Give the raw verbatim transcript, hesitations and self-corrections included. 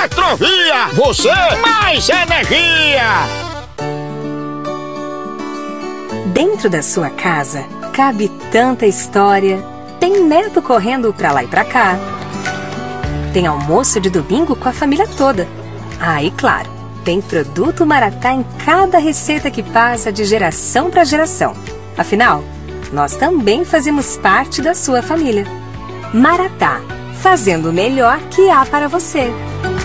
Eletrovia, você mais energia! Dentro da sua casa, cabe tanta história. Tem neto correndo pra lá e pra cá. Tem almoço de domingo com a família toda. Ah, e claro, tem produto Maratá em cada receita que passa de geração para geração. Afinal, nós também fazemos parte da sua família. Maratá, fazendo o melhor que há para você.